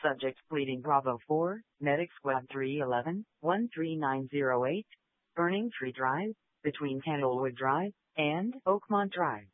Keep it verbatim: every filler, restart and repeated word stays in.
Subject pleading Bravo four, Medic Squad three eleven, one three nine zero eight, Burning Tree Drive, between Candlewood Drive and Oakmont Drive.